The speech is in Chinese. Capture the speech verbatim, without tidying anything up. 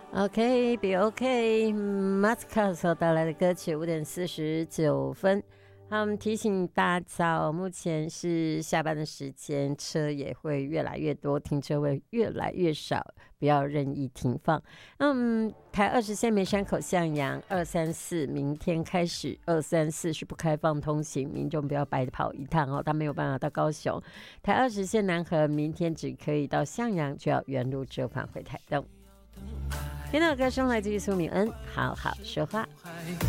OK，be OK，Masca 所带来的歌曲五点四十九分。他们提醒大早，目前是下班的时间，车也会越来越多，停车位越来越少，不要任意停放。嗯，台二十线梅山口向阳二三四，明天开始二三四是不开放通行，民众不要白跑一趟哦，他没有办法到高雄。台二十线南河明天只可以到向阳，就要原路折返回台东。听到歌声来自于苏敏恩，好好说话。